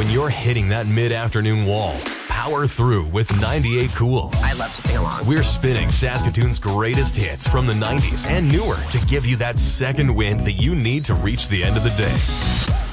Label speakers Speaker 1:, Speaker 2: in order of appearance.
Speaker 1: When you're hitting that mid-afternoon wall, power through with 98 Cool.
Speaker 2: I love to sing along.
Speaker 1: We're spinning Saskatoon's greatest hits from the 90s and newer to give you that second wind that you need to reach the end of the day.